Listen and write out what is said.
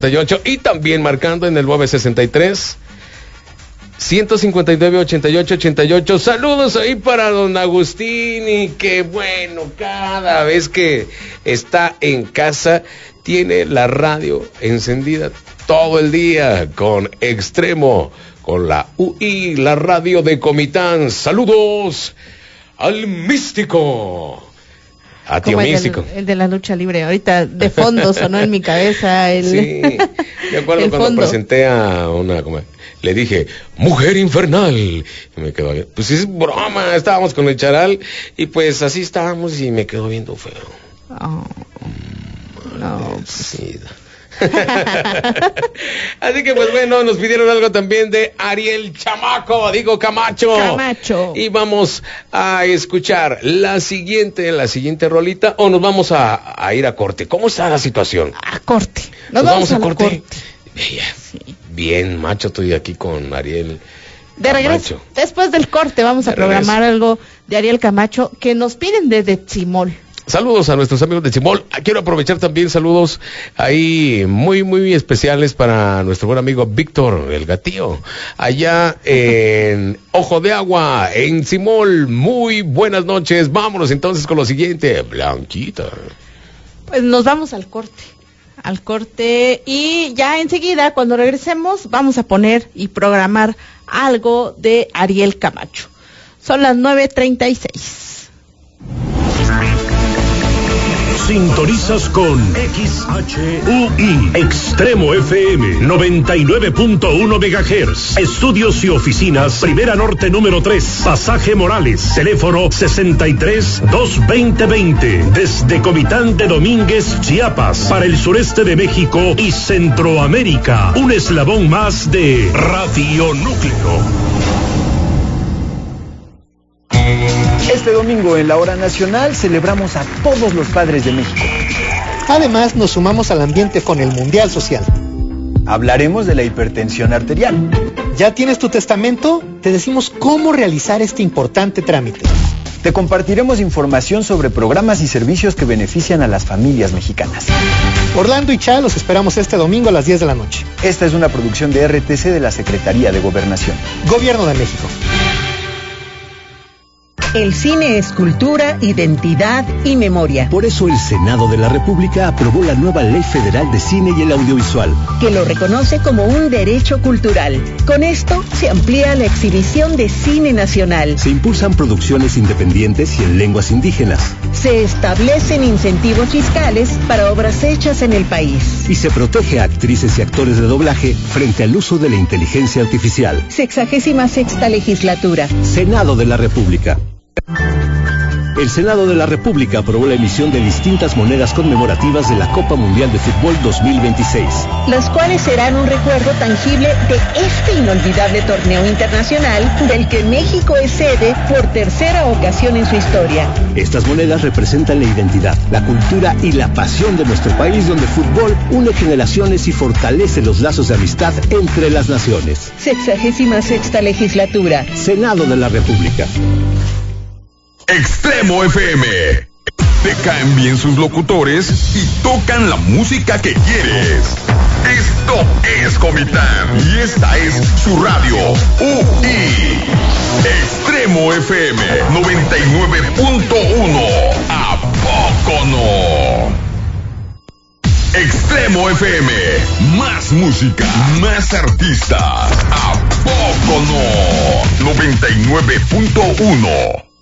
88 y también marcando en el 963 159 88. Saludos ahí para don Agustín, y que bueno, cada vez que está en casa tiene la radio encendida todo el día con Extremo, con la UI, la radio de Comitán. Saludos al Místico. A Tío Místico. El de la lucha libre. Ahorita de fondo sonó en mi cabeza el... Sí, me acuerdo cuando presenté a una... Le dije, Mujer Infernal. Y me quedó bien. Pues es broma, estábamos con el charal y pues así estábamos y me quedó viendo feo. Oh, no. Sí. Así que pues bueno, nos pidieron algo también de Ariel Camacho. Y vamos a escuchar la siguiente rolita, o nos vamos a ir a corte. ¿Cómo está la situación? A corte. Nos vamos a corte. Sí. Bien, macho, estoy aquí con Ariel. De regreso, después del corte vamos a programar algo de Ariel Camacho que nos piden desde Tzimol. Saludos a nuestros amigos de Tzimol. Quiero aprovechar también saludos ahí muy especiales para nuestro buen amigo Víctor, el Gatillo, allá en Ojo de Agua, en Tzimol. Muy buenas noches. Vámonos entonces con lo siguiente, Blanquita. Pues nos vamos al corte y ya enseguida, cuando regresemos, vamos a poner y programar algo de Ariel Camacho. Son las 9:36. Sintonizas con XHUI Extremo FM 99.1 MHz. Estudios y oficinas Primera Norte número 3, Pasaje Morales. Teléfono 63-220-20. Desde Comitán de Domínguez, Chiapas, para el sureste de México y Centroamérica. Un eslabón más de Radio Núcleo. Este domingo en la Hora Nacional celebramos a todos los padres de México. Además, nos sumamos al ambiente con el Mundial Social. Hablaremos de la hipertensión arterial. ¿Ya tienes tu testamento? Te decimos cómo realizar este importante trámite. Te compartiremos información sobre programas y servicios que benefician a las familias mexicanas. Orlando y Cha los esperamos este domingo a las 10 de la noche. Esta es una producción de RTC de la Secretaría de Gobernación. Gobierno de México. El cine es cultura, identidad y memoria. Por eso el Senado de la República aprobó la nueva Ley Federal de Cine y el Audiovisual, que lo reconoce como un derecho cultural. Con esto se amplía la exhibición de cine nacional. Se impulsan producciones independientes y en lenguas indígenas. Se establecen incentivos fiscales para obras hechas en el país. Y se protege a actrices y actores de doblaje frente al uso de la inteligencia artificial. 66ª legislatura. Senado de la República. El Senado de la República aprobó la emisión de distintas monedas conmemorativas de la Copa Mundial de Fútbol 2026. Las cuales serán un recuerdo tangible de este inolvidable torneo internacional del que México es sede por tercera ocasión en su historia. Estas monedas representan la identidad, la cultura y la pasión de nuestro país, donde el fútbol une generaciones y fortalece los lazos de amistad entre las naciones. 66ª legislatura. Senado de la República. Extremo FM. Te caen bien sus locutores y tocan la música que quieres. Esto es Comitán y esta es su radio UI. Extremo FM 99.1. ¿A poco no? Extremo FM. Más música, más artistas. ¿A poco no? 99.1.